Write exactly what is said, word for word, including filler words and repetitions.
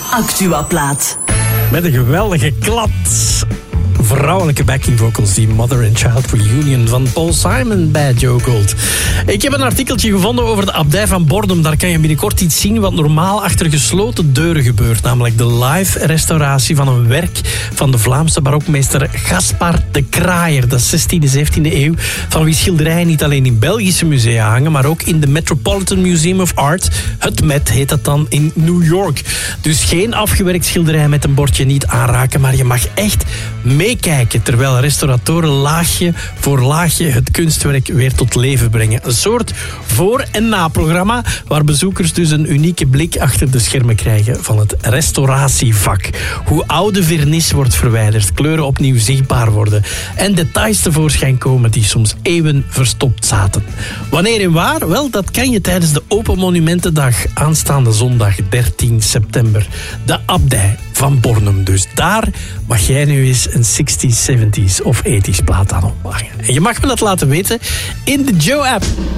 Actua-plaat. Met een geweldige klad. Vrouwelijke backing vocals, die Mother and Child Reunion van Paul Simon bij Joe Gold. Ik heb een artikeltje gevonden over de abdij van Bornem. Daar kan je binnenkort iets zien wat normaal achter gesloten deuren gebeurt. Namelijk de live restauratie van een werk van de Vlaamse barokmeester Gaspar de Kraaier. Dat is zestiende, zeventiende eeuw. Van wie schilderijen niet alleen in Belgische musea hangen, maar ook in de Metropolitan Museum of Art. Het Met heet dat dan in New York. Dus geen afgewerkt schilderij met een bordje niet aanraken, maar je mag echt meekijken terwijl restauratoren laagje voor laagje het kunstwerk weer tot leven brengen. Een soort voor- en naprogramma waar bezoekers dus een unieke blik achter de schermen krijgen van het restauratievak. Hoe oude vernis wordt verwijderd, kleuren opnieuw zichtbaar worden en details tevoorschijn komen die soms eeuwen verstopt zaten. Wanneer en waar? Wel, dat kan je tijdens de Open Monumentendag aanstaande zondag dertien september. De abdij van Bornem. Dus daar mag jij nu eens een zestig's, zeventig's of tachtig's plaat aan opmaken. En je mag me dat laten weten in de Joe-app.